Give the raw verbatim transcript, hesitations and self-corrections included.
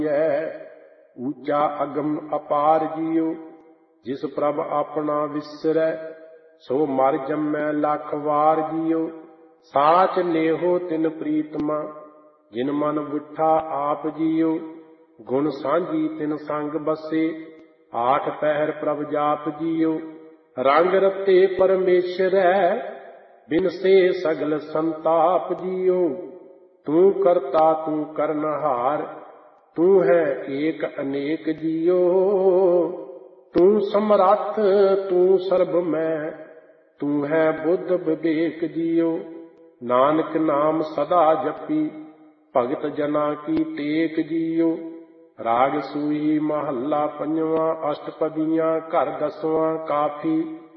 ਊਚਾ ਅਗਮ ਅਪਾਰ ਜੀਉ। ਜਿਸ ਪ੍ਰਭ ਆਪਣਾ ਵਿਸਰੈ ਸੋ ਮਰ ਜੰਮੈ ਲੱਖ ਵਾਰ ਜੀਉ। ਸਾਚ ਨੇਹੋ ਤਿਨ ਪ੍ਰੀਤਮਾ ਜਿਨ ਮਨ ਵਿਠਾ ਆਪ ਜੀਉ। ਗੁਣ ਸਾਂਝੀ ਤਿਨ ਸੰਗ ਬਸੇ ਆਠ ਪਹਿਰ ਪ੍ਰਭ ਜਾਪ ਜੀਉ। ਰੰਗ ਰਤੇ ਪਰਮੇਸ਼ਰੈ ਬਿਨ ਸੇ ਸਗਲ ਸੰਤਾਪ ਜੀਉ। ਤੂੰ ਕਰਤਾ ਤੂੰ ਕਰਨਹਾਰ ਤੂੰ ਹੈ ਏਕ ਅਨੇਕ ਜੀਉ। ਤੂੰ ਸਮਰੱਥ ਤੂੰ ਸਰਬਮੈ ਤੂੰ ਹੈ ਬੁੱਧ ਵਿਵੇਕ ਜੀਉ। ਨਾਨਕ ਨਾਮ ਸਦਾ ਜਪੀ ਭਗਤ ਜਨਾ ਕੀ ਟੇਕ ਜੀਉ। ਰਾਗ ਸੂਈ ਮਹੱਲਾ ਪੰਜਵਾਂ। ਅਸ਼ਟਪਦੀਆਂ ਘਰ ਦਸਵਾਂ ਕਾਫੀ।